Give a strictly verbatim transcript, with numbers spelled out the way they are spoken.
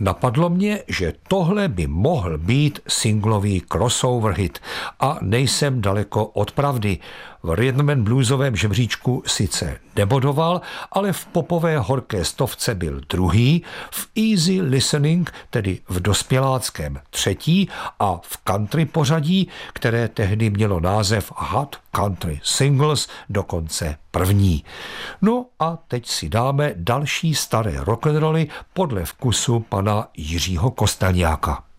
Napadlo mě, že tohle by mohl být singlový crossover hit a nejsem daleko od pravdy. V rhythm and bluesovém žebříčku sice nebodoval, ale v popové horké stovce byl druhý, v easy listening, tedy v dospěláckém třetí a v country pořadí, které tehdy mělo název Hot Country Singles, dokonce první. No a teď si dáme další staré rock'n'rolly podle vkusu pana Jiřího Kostelňáka.